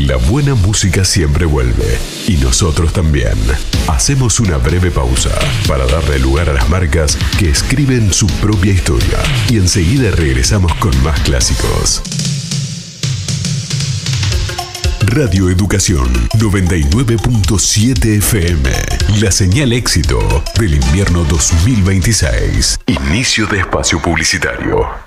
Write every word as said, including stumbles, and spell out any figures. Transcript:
La buena música siempre vuelve, y nosotros también. Hacemos una breve pausa para darle lugar a las marcas que escriben su propia historia, y enseguida regresamos con más clásicos. Radio Educación noventa y nueve punto siete F M. La señal éxito del invierno dos mil veintiséis. Inicio de espacio publicitario.